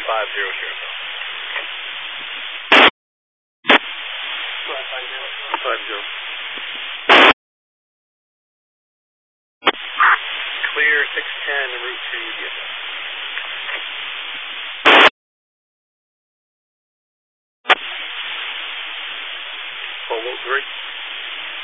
5-0. Clear 610 en route to DFS. Polo 3.